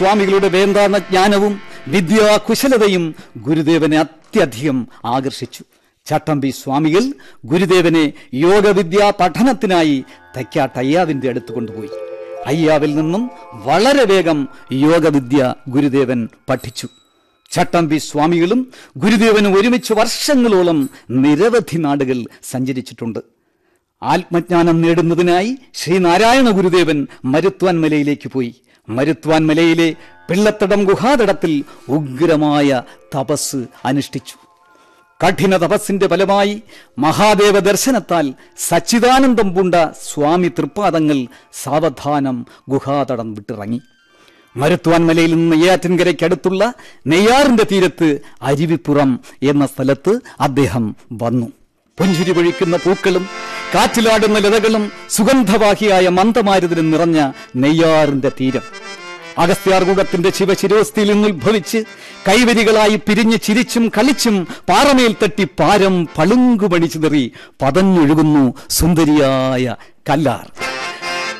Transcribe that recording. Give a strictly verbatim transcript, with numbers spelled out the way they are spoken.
സ്വാമികളുടെ വേദാന്ത ജ്ഞാനവും വിദ്യാകുശലതയും ഗുരുദേവനെ അത്യധികം ആകർഷിച്ചു. ചട്ടമ്പി സ്വാമികൾ ഗുരുദേവനെ യോഗവിദ്യാ പഠനത്തിനായി തെക്കാട്ട് അയ്യാവിന്റെ അടുത്ത് കൊണ്ടുപോയി. അയ്യാവിൽ നിന്നും വളരെ വേഗം യോഗവിദ്യ ഗുരുദേവൻ പഠിച്ചു. ചട്ടമ്പി സ്വാമികളും ഗുരുദേവനും ഒരുമിച്ച് വർഷങ്ങളോളം നിരവധി നാടുകൾ സഞ്ചരിച്ചിട്ടുണ്ട്. ആത്മജ്ഞാനം നേടുന്നതിനായി ശ്രീനാരായണ ഗുരുദേവൻ മരുത്വാൻ മലയിലേക്ക് പോയി. മരുത്വാൻ മലയിലെ പിള്ളത്തടം ഗുഹാതടത്തിൽ ഉഗ്രമായ തപസ് അനുഷ്ഠിച്ചു. കഠിന തപസ്സിന്റെ ഫലമായി മഹാദേവ ദർശനത്താൽ സച്ചിദാനന്ദം പൂണ്ട സ്വാമി തൃപ്പാദങ്ങൾ സാവധാനം ഗുഹാതടം വിട്ടിറങ്ങി. മരുത്വാൻ മലയിൽ നിന്ന് നെയ്യാറ്റിൻകരയ്ക്കടുത്തുള്ള നെയ്യാറിന്റെ തീരത്ത് അരുവിപ്പുറം എന്ന സ്ഥലത്ത് അദ്ദേഹം വന്നു. പുഞ്ചിരി പൊഴിക്കുന്ന പൂക്കളും കാറ്റിലാടുന്ന ലതകളും സുഗന്ധവാഹിയായ മന്ദമാരുതനും നിറഞ്ഞ നെയ്യാറിന്റെ തീരം. അഗസ്ത്യാർകൂടത്തിന്റെ ശിവശിരോസ്ഥിയിൽ നിന്നുദ്ഭവിച്ച് കൈവരികളായി പിരിഞ്ഞ് ചിരിച്ചും കളിച്ചും പാറമേൽ തട്ടി പാരം പളുങ്കുമണിച്ചു തെറി പതഞ്ഞൊഴുകുന്നു സുന്ദരിയായ കല്ലാർ.